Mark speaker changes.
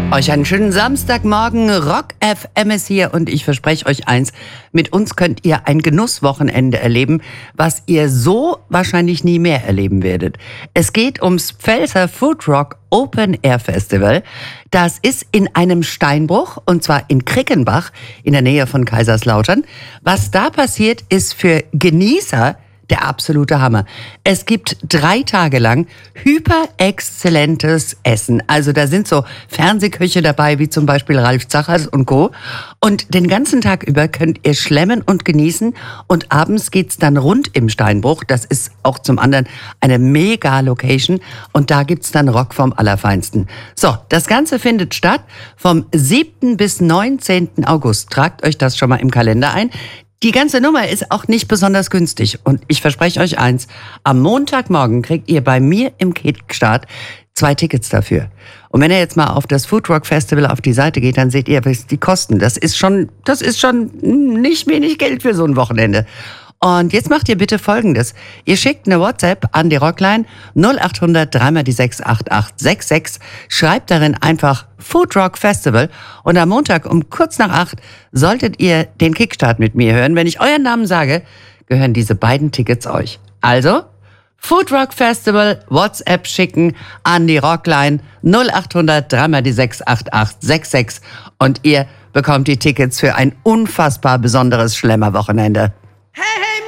Speaker 1: Euch einen schönen Samstagmorgen. Rock FM ist hier und ich verspreche euch eins. Mit uns könnt ihr ein Genusswochenende erleben, was ihr so wahrscheinlich nie mehr erleben werdet. Es geht ums Pfälzer Food Rock Open Air Festival. Das ist in einem Steinbruch und zwar in Krickenbach in der Nähe von Kaiserslautern. Was da passiert, ist für Genießer der absolute Hammer. Es gibt 3 Tage lang hyperexzellentes Essen. Also da sind so Fernsehköche dabei, wie zum Beispiel Ralf Zachers und Co. Und den ganzen Tag über könnt ihr schlemmen und genießen. Und abends geht's dann rund im Steinbruch. Das ist auch zum anderen eine Mega-Location. Und da gibt's dann Rock vom Allerfeinsten. So, das Ganze findet statt vom 7. bis 19. August. Tragt euch das schon mal im Kalender ein. Die ganze Nummer ist auch nicht besonders günstig. Und ich verspreche euch eins, am Montagmorgen kriegt ihr bei mir im Kickstart 2 Tickets dafür. Und wenn ihr jetzt mal auf das Food Rock Festival auf die Seite geht, dann seht ihr, was die kosten. Das ist schon nicht wenig Geld für so ein Wochenende. Und jetzt macht ihr bitte Folgendes. Ihr schickt eine WhatsApp an die Rockline 0800 3 die 68866. Schreibt darin einfach Food Rock Festival. Und am Montag um kurz nach 8 solltet ihr den Kickstart mit mir hören. Wenn ich euren Namen sage, gehören diese beiden Tickets euch. Also, Food Rock Festival, WhatsApp schicken an die Rockline 0800 3 die 68866. Und ihr bekommt die Tickets für ein unfassbar besonderes Schlemmerwochenende.